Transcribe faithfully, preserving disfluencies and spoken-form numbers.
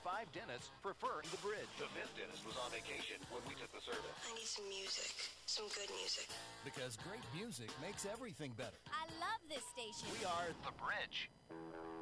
five dentists prefer The Bridge. The fifth dentist was on vacation when we took the service. I need some music, some good music. Because great music makes everything better. I love this station. We are The Bridge.